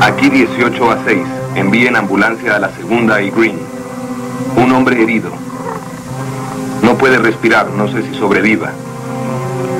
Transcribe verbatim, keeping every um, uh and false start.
Aquí dieciocho a seis. Envíen ambulancia a la segunda y Green. Un hombre herido. No puede respirar, no sé si sobreviva.